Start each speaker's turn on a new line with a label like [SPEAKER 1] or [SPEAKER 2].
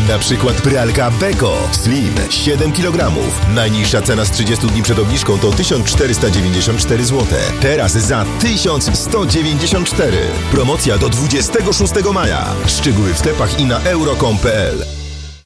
[SPEAKER 1] Na przykład pralka Beko Slim 7 kg. Najniższa cena z 30 dni przed obniżką to 1494 zł. Teraz za 1194. Promocja do 26 maja. Szczegóły w sklepach i na euro.com.pl.